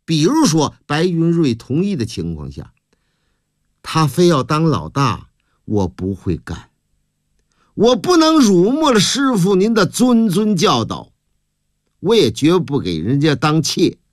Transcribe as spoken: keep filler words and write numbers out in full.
比如说白云瑞同意的情况下，他非要当老大，我不会干。我不能辱没了师傅您的谆谆教导，我也绝不给人家当妾。